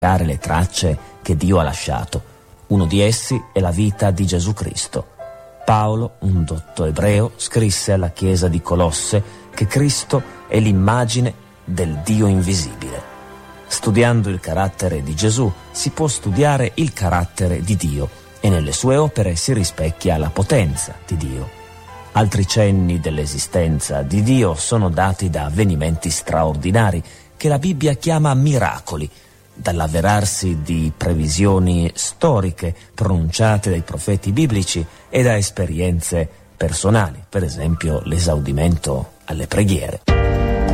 le tracce che Dio ha lasciato. Uno di essi è la vita di Gesù Cristo. Paolo, un dotto ebreo, scrisse alla chiesa di Colosse che Cristo è l'immagine del Dio invisibile. Studiando il carattere di Gesù si può studiare il carattere di Dio e nelle sue opere si rispecchia la potenza di Dio. Altri cenni dell'esistenza di Dio sono dati da avvenimenti straordinari che la Bibbia chiama miracoli, dall'avverarsi di previsioni storiche pronunciate dai profeti biblici e da esperienze personali, per esempio l'esaudimento alle preghiere.